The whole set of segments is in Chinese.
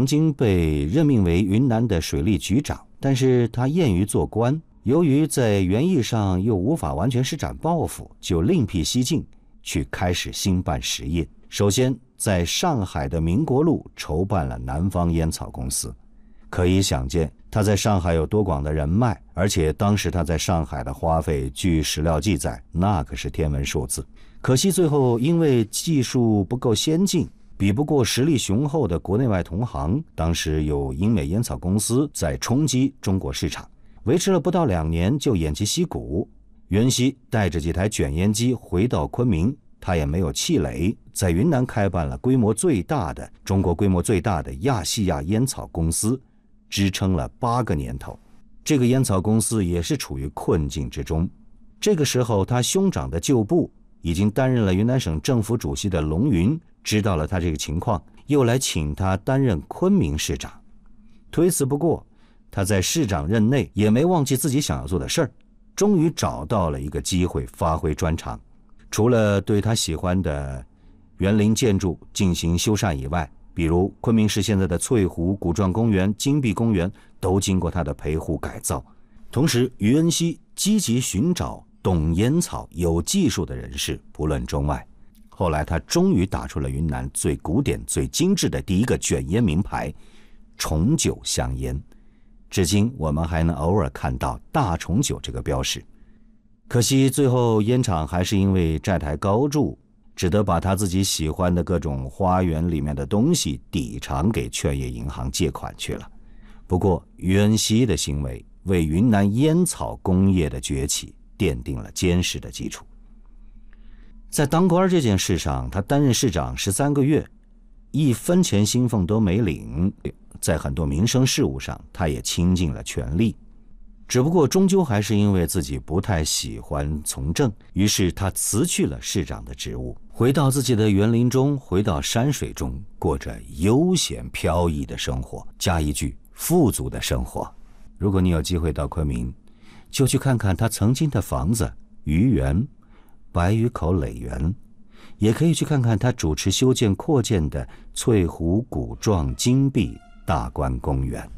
经被任命为云南的水利局长，但是他厌于做官，由于在园艺上又无法完全施展抱负，就另辟蹊径，去开始兴办实业。首先在上海的民国路筹办了南方烟草公司。可以想见他在上海有多广的人脉，而且当时他在上海的花费，据史料记载，那可是天文数字。可惜最后因为技术不够先进，比不过实力雄厚的国内外同行，当时有英美烟草公司在冲击中国市场，维持了不到2年就偃旗息鼓。袁熙带着几台卷烟机回到昆明，他也没有气馁，在云南开办了中国规模最大的亚细亚烟草公司，支撑了8个年头。这个烟草公司也是处于困境之中。这个时候他兄长的旧部已经担任了云南省政府主席的龙云知道了他这个情况，又来请他担任昆明市长。推辞不过，他在市长任内也没忘记自己想要做的事儿，终于找到了一个机会发挥专长。除了对他喜欢的园林建筑进行修缮以外，比如昆明市现在的翠湖、古壮公园、金碧公园都经过他的陪护改造。同时于恩熙积极寻找懂烟草有技术的人士，不论中外。后来他终于打出了云南最古典最精致的第一个卷烟名牌重九香烟，至今我们还能偶尔看到大重九这个标识。可惜最后烟厂还是因为债台高筑，只得把他自己喜欢的各种花园里面的东西抵偿给劝业银行借款去了。不过于恩熙的行为为云南烟草工业的崛起奠定了坚实的基础。在当官这件事上，他担任市长13个月，1分钱薪俸都没领，在很多民生事务上他也倾尽了全力。只不过终究还是因为自己不太喜欢从政，于是他辞去了市长的职务，回到自己的园林中，回到山水中，过着悠闲飘逸的生活，加一句富足的生活。如果你有机会到昆明，就去看看他曾经的房子鱼园、白鱼口耒园，也可以去看看他主持修建扩建的翠湖、古壮、金碧大观公园。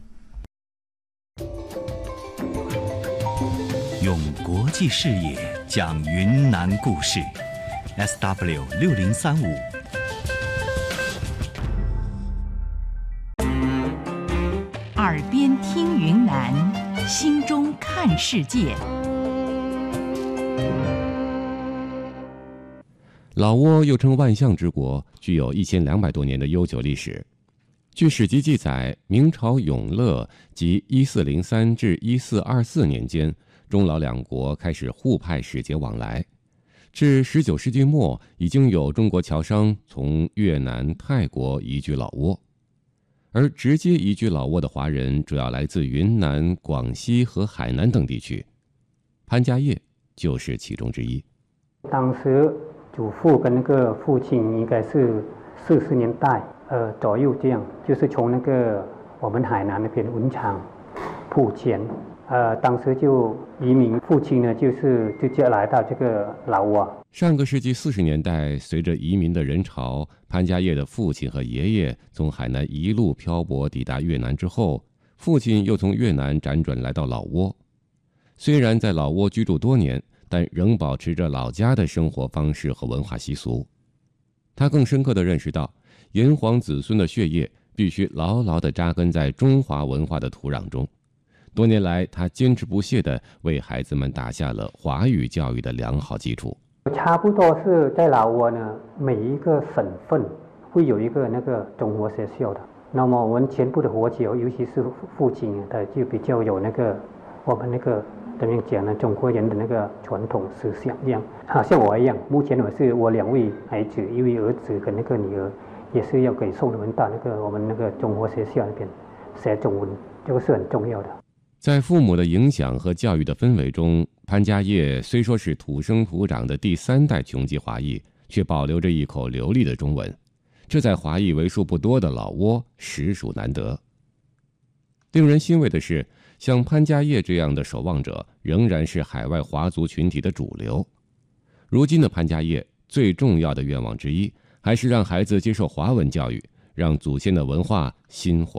用国际视野讲云南故事 SW6035。 耳边听云南，心中看世界。 老挝又称万象之国，具有1200多年的悠久历史。据史籍记载，明朝永乐即1403至1424年间，中老两国开始互派使节往来。至19世纪末，已经有中国侨商从越南、泰国移居老挝，而直接移居老挝的华人主要来自云南、广西和海南等地区。潘家业就是其中之一。 当时祖父跟那个父亲应该是40年代左右这样，就是从那个我们海南那边文昌、莆田，当时就移民，父亲呢就直接来到这个老挝。 上个世纪40年代，随着移民的人潮，潘家业的父亲和爷爷从海南一路漂泊抵达越南之后，父亲又从越南辗转来到老挝。虽然在老挝居住多年，但仍保持着老家的生活方式和文化习俗。他更深刻地认识到，炎黄子孙的血液必须牢牢地扎根在中华文化的土壤中。多年来，他坚持不懈地为孩子们打下了华语教育的良好基础。 差不多是在老挝呢，每一个省份会有一个那个中国学校的。那么我们全部的华侨，尤其是父亲，他就比较有那个我们那个怎么样讲呢？中国人的那个传统思想这样。像我一样，目前我2位孩子，一位儿子跟那个女儿，也是要给送他们到那个我们那个中国学校那边学中文，这个是很重要的。 在父母的影响和教育的氛围中，潘家业虽说是土生土长的第3代琼籍华裔，却保留着一口流利的中文，这在华裔为数不多的老挝实属难得。令人欣慰的是，像潘家业这样的守望者仍然是海外华族群体的主流。如今的潘家业最重要的愿望之一，还是让孩子接受华文教育，让祖先的文化薪火